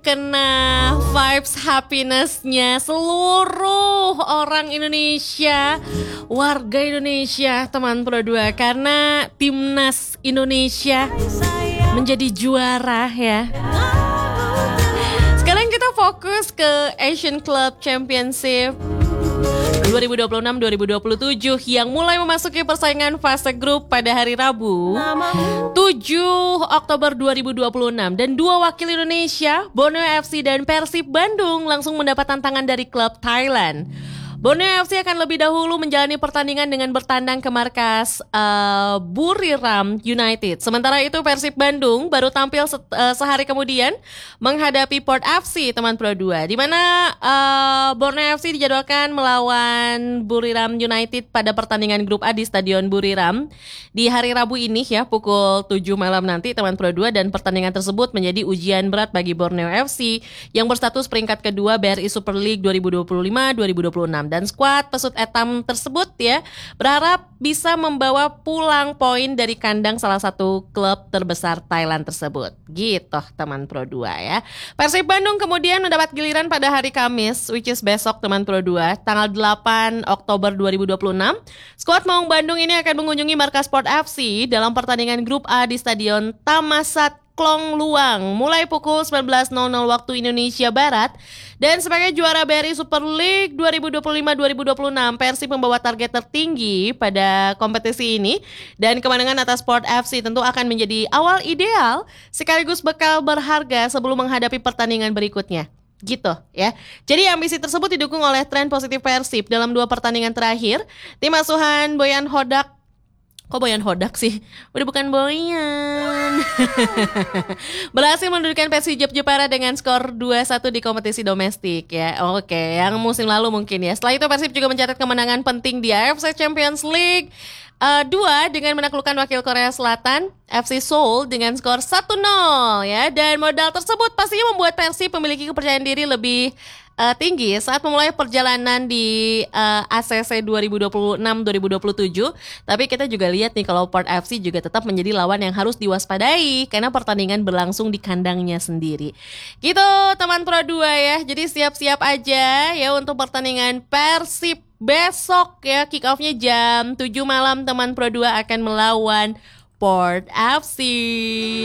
kena vibes happiness-nya seluruh orang Indonesia, warga Indonesia, teman Pro 2, karena timnas Indonesia menjadi juara ya. Sekarang kita fokus ke Asian Club Championship 2026-2027 yang mulai memasuki persaingan fase grup pada hari Rabu 7 Oktober 2026, dan dua wakil Indonesia, Borneo FC dan Persib Bandung, langsung mendapat tantangan dari klub Thailand. Borneo FC akan lebih dahulu menjalani pertandingan dengan bertandang ke markas Buriram United. Sementara itu Persib Bandung baru tampil sehari kemudian menghadapi Port FC, teman Pro 2, di mana Borneo FC dijadwalkan melawan Buriram United pada pertandingan grup A di Stadion Buriram di hari Rabu ini ya, pukul 7 malam nanti, teman Pro 2, dan pertandingan tersebut menjadi ujian berat bagi Borneo FC yang berstatus peringkat kedua BRI Super League 2025-2026. Dan skuad pesut etam tersebut ya berharap bisa membawa pulang poin dari kandang salah satu klub terbesar Thailand tersebut. Gitu teman Pro 2 ya. Persib Bandung kemudian mendapat giliran pada hari Kamis, which is besok, teman Pro 2, tanggal 8 Oktober 2026. Skuad Maung Bandung ini akan mengunjungi markas Sport FC dalam pertandingan grup A di Stadion Thammasat Klong Luang mulai pukul 19.00 waktu Indonesia Barat. Dan sebagai juara BRI Super League 2025-2026, Persib membawa target tertinggi pada kompetisi ini, dan kemenangan atas Sport FC tentu akan menjadi awal ideal sekaligus bekal berharga sebelum menghadapi pertandingan berikutnya. Gitu ya. Jadi ambisi tersebut didukung oleh tren positif Persib dalam dua pertandingan terakhir. Tim asuhan Boyan Hodak, kok Boyan Hodak sih? Udah bukan Boyan. Berhasil mendudukan Persijap Jepara dengan skor 2-1 di kompetisi domestik ya. Oke, yang musim lalu mungkin ya. Setelah itu Persib juga mencatat kemenangan penting di AFC Champions League 2 dengan menaklukkan wakil Korea Selatan FC Seoul dengan skor 1-0 ya. Dan modal tersebut pastinya membuat Persib memiliki kepercayaan diri lebih tinggi saat memulai perjalanan di ACC 2026-2027. Tapi kita juga lihat nih kalau Port FC juga tetap menjadi lawan yang harus diwaspadai karena pertandingan berlangsung di kandangnya sendiri. Gitu teman Pro 2 ya. Jadi siap-siap aja ya untuk pertandingan Persib besok ya. Kick off-nya jam 7 malam, teman Pro 2 akan melawan Port FC.